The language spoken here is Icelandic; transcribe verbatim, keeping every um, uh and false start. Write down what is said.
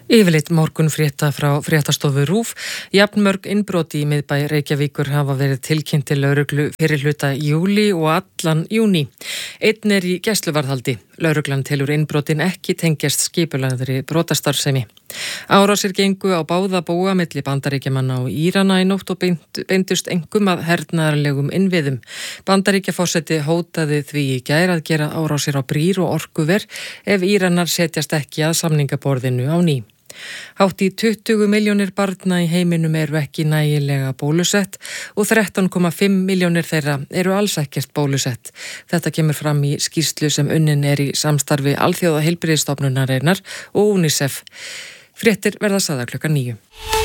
Yfirleitt morgun frétta frá fréttastofu RÚV. Jafnmörg innbrot í miðbæ Reykjavíkur hafa verið tilkynnt til lögreglu fyrir hluta júlí og allan júní. Einn er í gæsluvarðhaldi. Lögreglan telur innbrotin ekki tengjast skipulagðri brotastarfsemi. Árásir gengu á báða búa milli Bandaríkjamanna og Írana í nótt og beint, beintust engum að hernaðarlegum innviðum. Bandaríkjaforseti hótaði því í gær að gera árásir á brýr og orkuver ef Íranar setjast ekki að samningaborðinu á ný. Hátt í tuttugu milljónir barna í heiminum eru ekki nægilega bólusett og þrettán komma fimm milljónir þeirra eru alls ekkert bólusett. Þetta kemur fram í skýrslu sem unnin er í samstarfi Alþjóða heilbrigðisstofnunarinnar og UNICEF. Fréttir verða sagðar klukkan níu.